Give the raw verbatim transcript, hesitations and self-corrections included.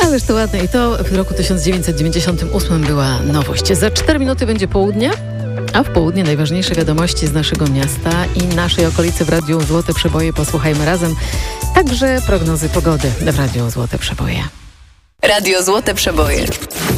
Ależ to ładne. I to w roku tysiąc dziewięćset dziewięćdziesiątym ósmym była nowość. Za cztery minuty będzie południe, a w południe najważniejsze wiadomości z naszego miasta i naszej okolicy w Radiu Złote Przeboje. Posłuchajmy razem także prognozy pogody w Radiu Złote Przeboje. Radio Złote Przeboje.